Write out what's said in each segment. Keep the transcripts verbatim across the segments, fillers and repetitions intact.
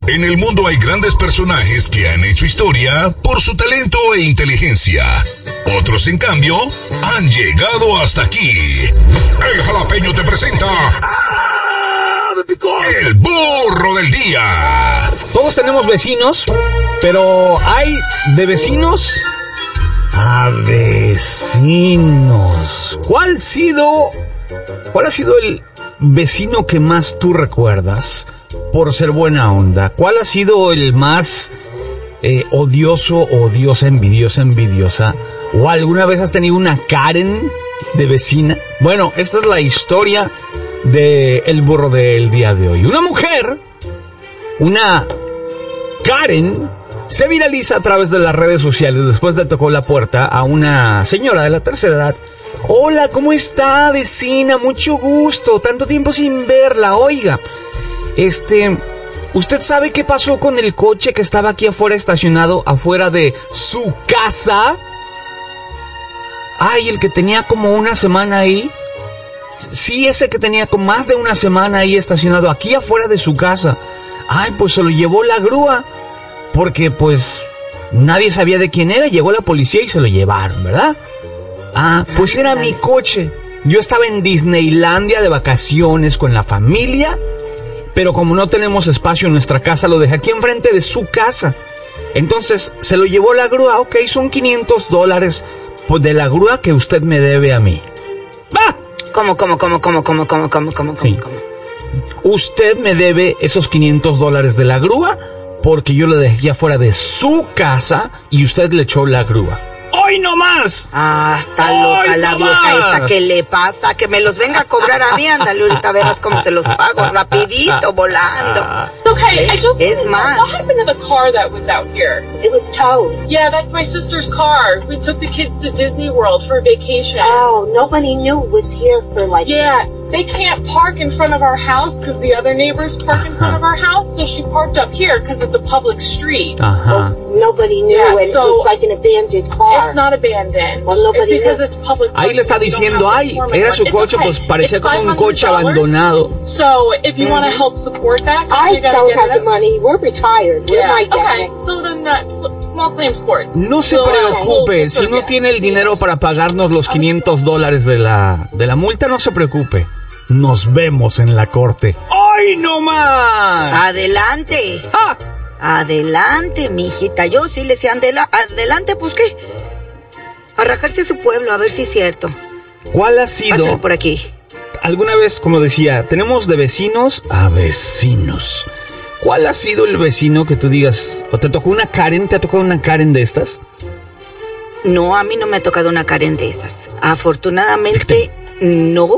En el mundo hay grandes personajes que han hecho historia por su talento e inteligencia. Otros, en cambio, han llegado hasta aquí. El Jalapeño te presenta el burro del día. Todos tenemos vecinos, pero hay de vecinos a vecinos. ¿Cuál ha sido, cuál ha sido el vecino que más tú recuerdas por ser buena onda? ¿Cuál ha sido el más eh, odioso, odiosa, envidiosa, envidiosa? ¿O alguna vez has tenido una Karen de vecina? Bueno, esta es la historia de el burro del día de hoy. Una mujer, una Karen, se viraliza a través de las redes sociales después de tocar la puerta a una señora de la tercera edad. Hola, ¿cómo está, vecina? Mucho gusto, tanto tiempo sin verla. Oiga, este, ¿usted sabe qué pasó con el coche que estaba aquí afuera estacionado, afuera de su casa? Ay, el que tenía como una semana ahí. Sí, ese que tenía como más de una semana ahí estacionado aquí afuera de su casa. Ay, pues se lo llevó la grúa, porque pues nadie sabía de quién era. Llegó la policía y se lo llevaron, ¿verdad? Ah, pues era mi coche. Yo estaba en Disneylandia de vacaciones con la familia, pero como no tenemos espacio en nuestra casa, lo dejé aquí enfrente de su casa. Entonces, se lo llevó la grúa. Ok, son quinientos dólares pues, de la grúa que usted me debe a mí. ¡Va! ¿Cómo, cómo, cómo, cómo, cómo, cómo, cómo, cómo, sí. cómo? Usted me debe esos quinientos dólares de la grúa porque yo lo dejé afuera de su casa y usted le echó la grúa. ¡Hoy no más! Ah, está loca la vieja esta. ¿Qué le pasa? Que me los venga a cobrar a mí. Ándale, ahorita verás cómo se los pago. Rapidito, volando. Okay, I just Es más. What happened to the car that was out here? It was towed. Yeah, that's my sister's car. We took the kids to Disney World for vacation. Oh, nobody knew it was here for like... Yeah, they can't park in front of our house because the other neighbors park in front of our house, so she parked up here because it's a public street. Ajá. Nobody knew, Yeah, and so it was like an abandoned car. It's not abandoned. Well, nobody it's because knew. it's public. Ahí le está diciendo, ay, era su coche, pues parecía como un coche abandonado. So, if you want to help support that, I you gotta don't get have it the money. We're retired. We're Yeah, my okay. dad. So then, uh, small claims court. No se So, uh, preocupe, we'll- si no tiene el dinero para pagarnos los quinientos dólares de la, de la multa, no se preocupe. Nos vemos en la corte. ¡Ay, no más! Adelante. ¡Ah! Adelante, mijita. Yo sí le decía, andela- adelante, pues qué. A rajarse a su pueblo, a ver si es cierto. ¿Cuál ha sido? Pásenlo por aquí. Alguna vez, como decía, tenemos de vecinos a vecinos. ¿Cuál ha sido el vecino que tú digas, o te tocó una Karen, te ha tocado una Karen de estas? No, a mí no me ha tocado una Karen de esas. Afortunadamente, no.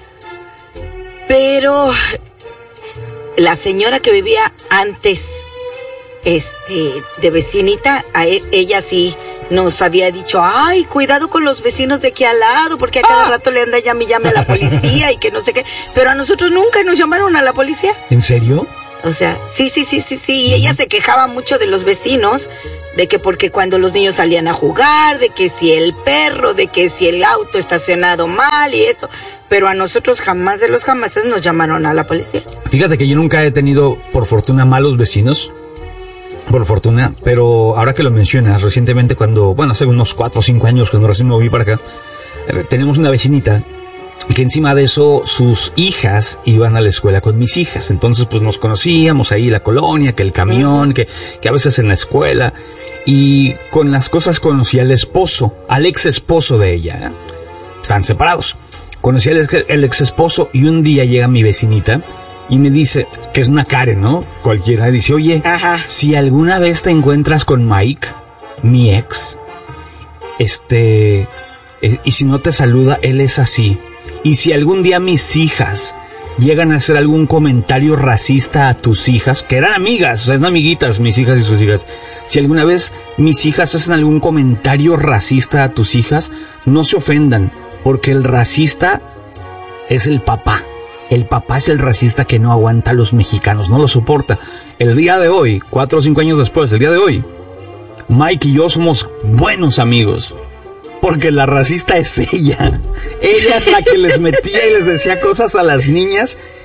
Pero la señora que vivía antes, este, de vecinita, a e- ella sí nos había dicho, ay, cuidado con los vecinos de aquí al lado, porque a cada Ah. rato le anda llame y llame a la policía y que no sé qué. Pero a nosotros nunca nos llamaron a la policía. ¿En serio? O sea, sí, sí, sí, sí, sí. Y ella se quejaba mucho de los vecinos, de que porque cuando los niños salían a jugar, de que si el perro, de que si el auto estacionado mal y esto. Pero a nosotros jamás de los jamases nos llamaron a la policía. Fíjate que yo nunca he tenido, por fortuna, malos vecinos. Por fortuna, pero ahora que lo mencionas, recientemente cuando, bueno, hace unos cuatro o cinco años, cuando recién me moví para acá, eh, tenemos una vecinita que encima de eso sus hijas iban a la escuela con mis hijas. Entonces pues nos conocíamos ahí, la colonia, que el camión, que, que a veces en la escuela. Y con las cosas conocí al esposo, al ex esposo de ella, ¿eh? Están separados. Conocí al ex, el ex esposo y un día llega mi vecinita y me dice, que es una Karen, ¿no? Cualquiera, dice, oye, Ajá. si alguna vez te encuentras con Mike, mi ex, este, eh, y si no te saluda, él es así. Y si algún día mis hijas llegan a hacer algún comentario racista a tus hijas, que eran amigas, o sea, eran amiguitas mis hijas y sus hijas, si alguna vez mis hijas hacen algún comentario racista a tus hijas, no se ofendan, porque el racista es el papá. El papá es el racista que no aguanta a los mexicanos, no lo soporta. El día de hoy, cuatro o cinco años después, el día de hoy, Mike y yo somos buenos amigos. Porque la racista es ella. Ella es la que les metía y les decía cosas a las niñas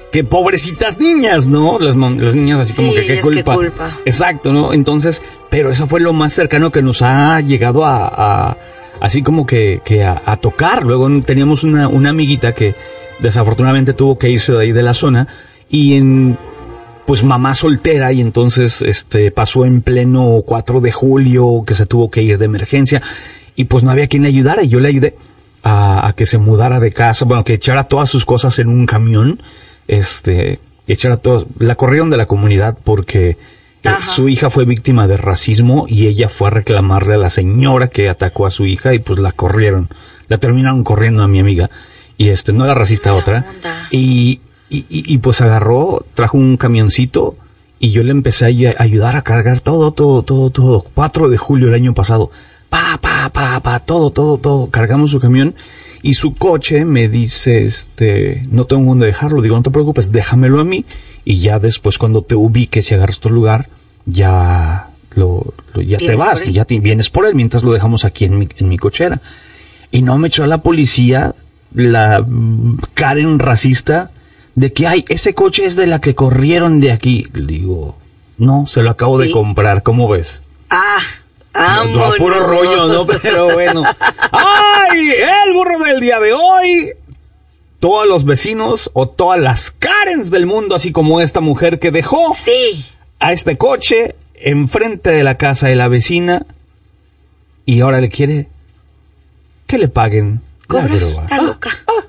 que pobrecitas niñas, ¿no? Las, las niñas así como Sí, que qué es culpa. que culpa. Exacto, ¿no? Entonces, pero eso fue lo más cercano que nos ha llegado a, a así como que, que a, a tocar. Luego teníamos una, una amiguita que desafortunadamente tuvo que irse de ahí de la zona y en, pues mamá soltera, y entonces este pasó en pleno cuatro de julio que se tuvo que ir de emergencia y pues no había quien le ayudara, y yo le ayudé a, a que se mudara de casa, bueno, que echara todas sus cosas en un camión, este, echara todas, la corrieron de la comunidad porque eh, su hija fue víctima de racismo y ella fue a reclamarle a la señora que atacó a su hija y pues la corrieron, la terminaron corriendo a mi amiga, y este, no era racista, otra, y, y, y, y pues agarró, trajo un camioncito y yo le empecé a ayudar a cargar todo, todo, todo, todo, cuatro de julio del año pasado, pa, pa, pa, pa, todo, todo, todo, cargamos su camión. Y su coche me dice, este, no tengo dónde dejarlo. Digo, no te preocupes, déjamelo a mí. Y ya después, cuando te ubiques y agarres tu lugar, ya lo, lo ya te vas, y ya te vienes por él, mientras lo dejamos aquí en mi, en mi cochera. Y no me echó a la policía la Karen racista de que, ay, ese coche es de la que corrieron de aquí. Le digo, no, se lo acabo ¿Sí? de comprar, ¿cómo ves? Ah, Ah, no, no, puro rollo, ¿no? Pero bueno. ¡Ay! El burro del día de hoy. Todos los vecinos o todas las Karens del mundo, así como esta mujer que dejó sí. a este coche enfrente de la casa de la vecina y ahora le quiere que le paguen ¿Cobras? la grúa. Está loca. Ah, ah.